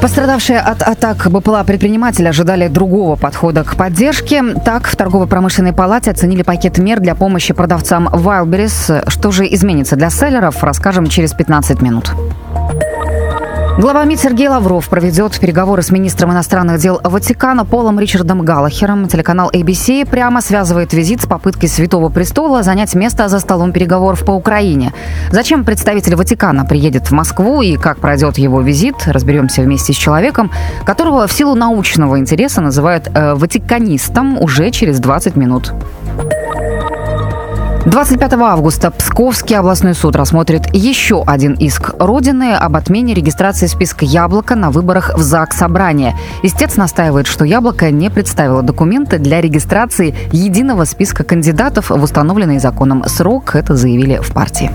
Пострадавшие от атак БПЛА предприниматели ожидали другого подхода к поддержке. Так, в торгово-промышленной палате оценили пакет мер для помощи продавцам Wildberries. Что же изменится для селлеров, расскажем через 15 минут. Глава МИД Сергей Лавров проведет переговоры с министром иностранных дел Ватикана Полом Ричардом Галлахером. Телеканал ABC прямо связывает визит с попыткой Святого Престола занять место за столом переговоров по Украине. Зачем представитель Ватикана приедет в Москву и как пройдет его визит, разберемся вместе с человеком, которого в силу научного интереса называют ватиканистом уже через 20 минут. 25 августа Псковский областной суд рассмотрит еще один иск Родины об отмене регистрации списка «Яблоко» на выборах в Заксобрание. Истец настаивает, что «Яблоко» не представило документы для регистрации единого списка кандидатов в установленный законом срок. Это заявили в партии.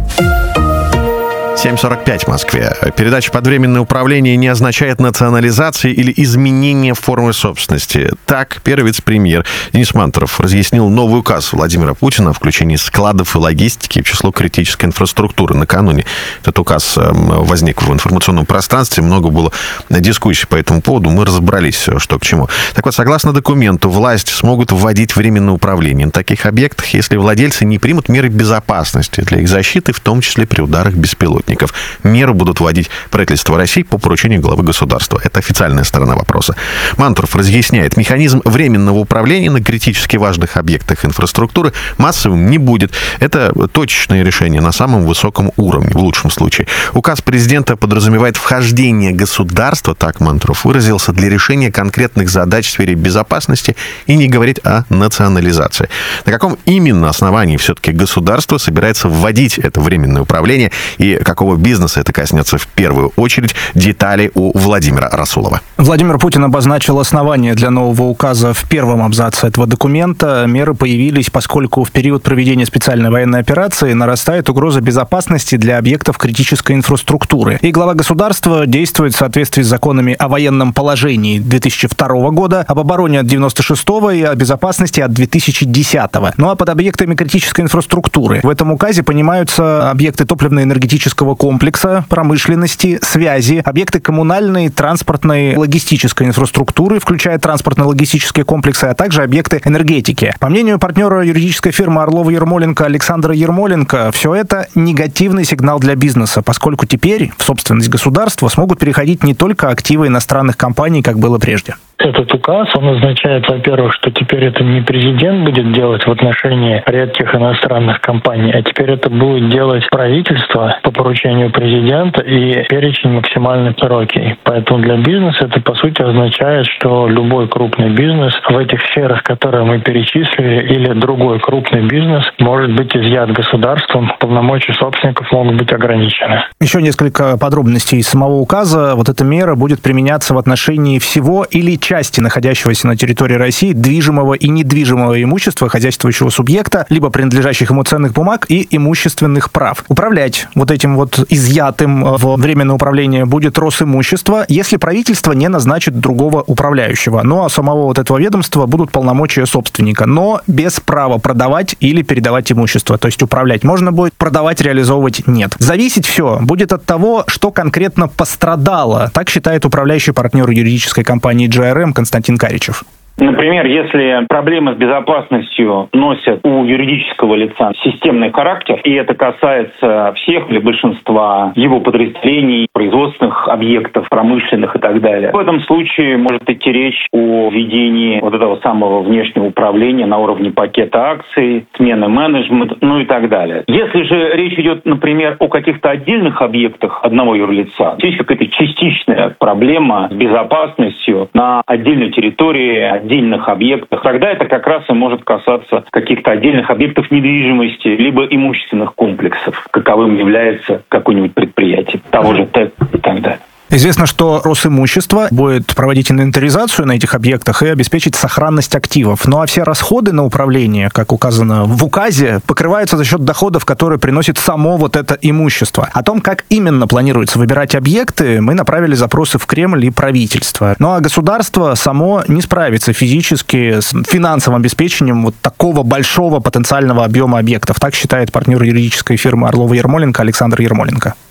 7:45 в Москве. Передача под временное управление не означает национализации или изменение формы собственности. Так, первый вице-премьер Денис Мантуров разъяснил новый указ Владимира Путина о включении складов и логистики в число критической инфраструктуры. Накануне этот указ возник в информационном пространстве. Много было дискуссий по этому поводу. Мы разобрались, что к чему. Так вот, согласно документу, власти смогут вводить временное управление на таких объектах, если владельцы не примут меры безопасности для их защиты, в том числе при ударах беспилотников. Меры будут вводить правительство России по поручению главы государства. Это официальная сторона вопроса. Мантуров разъясняет, механизм временного управления на критически важных объектах инфраструктуры массовым не будет. Это точечное решение на самом высоком уровне, в лучшем случае. Указ президента подразумевает вхождение государства, так Мантуров выразился, для решения конкретных задач в сфере безопасности и не говорит о национализации. На каком именно основании все-таки государство собирается вводить это временное управление и какого бизнеса это коснется в первую очередь, детали у Владимира Расулова. Владимир Путин обозначил основания для нового указа в первом абзаце этого документа. Меры появились, поскольку в период проведения специальной военной операции нарастает угроза безопасности для объектов критической инфраструктуры. И глава государства действует в соответствии с законами о военном положении 2002 года, об обороне от 96-го и о безопасности от 2010-го. Ну а под объектами критической инфраструктуры в этом указе понимаются объекты топливно-энергетического комплекса, промышленности, связи, объекты коммунальной, транспортной, логистической инфраструктуры, включая транспортно-логистические комплексы, а также объекты энергетики. По мнению партнера юридической фирмы Орлова-Ермоленко Александра Ермоленко, все это негативный сигнал для бизнеса, поскольку теперь в собственность государства смогут переходить не только активы иностранных компаний, как было прежде. Этот указ, он означает, во-первых, что теперь это не президент будет делать в отношении редких иностранных компаний, а теперь это будет делать правительство по поручению президента и перечень максимально широкий. Поэтому для бизнеса это, по сути, означает, что любой крупный бизнес в этих сферах, которые мы перечислили, или другой крупный бизнес может быть изъят государством, полномочия собственников могут быть ограничены. Еще несколько подробностей из самого указа. Вот эта мера будет применяться в отношении всего или части находящегося на территории России движимого и недвижимого имущества хозяйствующего субъекта, либо принадлежащих ему ценных бумаг и имущественных прав. Управлять вот этим вот изъятым в временное управление будет Росимущество, если правительство не назначит другого управляющего. Ну а самого вот этого ведомства будут полномочия собственника, но без права продавать или передавать имущество. То есть управлять можно будет, продавать, реализовывать нет. Зависеть все будет от того, что конкретно пострадало. Так считает управляющий партнер юридической компании GRM Константин Каричев. Например, если проблемы с безопасностью носят у юридического лица системный характер, и это касается всех или большинства его подразделений, производственных объектов, промышленных и так далее, в этом случае может идти речь о введении вот этого самого внешнего управления на уровне пакета акций, смены менеджмента, ну и так далее. Если же речь идет, например, о каких-то отдельных объектах одного юрлица, есть какая-то частичная проблема с безопасностью на отдельной территории, отдельных объектах, тогда это как раз и может касаться каких-то отдельных объектов недвижимости, либо имущественных комплексов, каковым является какое-нибудь предприятие, того же ТЭК и так далее. Известно, что Росимущество будет проводить инвентаризацию на этих объектах и обеспечить сохранность активов. Ну а все расходы на управление, как указано в указе, покрываются за счет доходов, которые приносит само вот это имущество. О том, как именно планируется выбирать объекты, мы направили запросы в Кремль и правительство. Ну а государство само не справится физически с финансовым обеспечением вот такого большого потенциального объема объектов. Так считает партнер юридической фирмы Орлова-Ермоленко Александр Ермоленко.